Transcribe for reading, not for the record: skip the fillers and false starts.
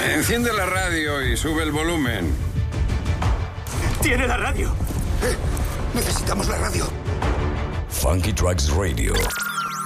Enciende la radio y sube el volumen. ¡Tiene la radio! Necesitamos la radio. Funky Tracks Radio.